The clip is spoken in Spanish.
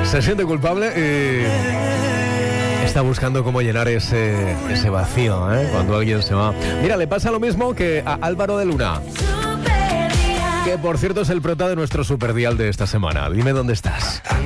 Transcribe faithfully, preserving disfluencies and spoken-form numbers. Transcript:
Se siente culpable y está buscando cómo llenar ese, ese vacío, ¿eh? Cuando alguien se va. Mira, le pasa lo mismo que a Álvaro de Luna, que por cierto es el prota de nuestro superdial de esta semana. Dime dónde estás.